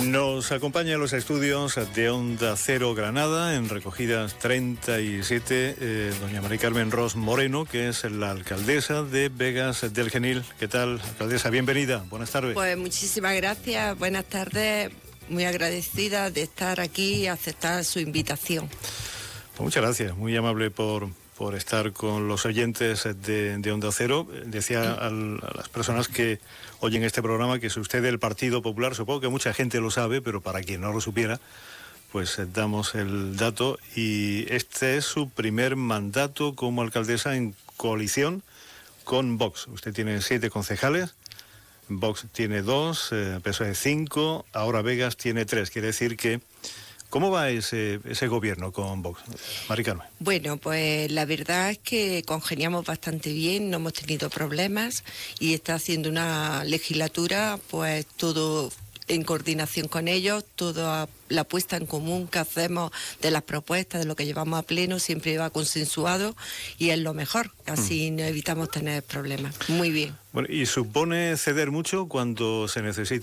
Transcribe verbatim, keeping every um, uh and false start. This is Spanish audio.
Nos acompaña en los estudios de Onda Cero Granada, en recogidas treinta y siete, eh, doña María Carmen Ros Moreno, que es la alcaldesa de Begas del Genil. ¿Qué tal, alcaldesa? Bienvenida, buenas tardes. Pues muchísimas gracias, buenas tardes, muy agradecida de estar aquí y aceptar su invitación. Pues muchas gracias, muy amable por, por estar con los oyentes de, de Onda Cero. Decía al, a las personas que oyen este programa que es usted del Partido Popular, supongo que mucha gente lo sabe, pero para quien no lo supiera, pues eh, damos el dato. Y este es su primer mandato como alcaldesa en coalición con Vox. Usted tiene siete concejales, Vox tiene dos, eh, P S O E cinco, ahora Begas tiene tres. Quiere decir que... ¿Cómo va ese, ese gobierno con Vox, Mari Carmen? Bueno, pues la verdad es que congeniamos bastante bien, no hemos tenido problemas y está haciendo una legislatura, pues todo en coordinación con ellos, toda la puesta en común que hacemos de las propuestas, de lo que llevamos a pleno, siempre va consensuado y es lo mejor, así mm. no evitamos tener problemas. Muy bien. Bueno, ¿y supone ceder mucho cuando se necesita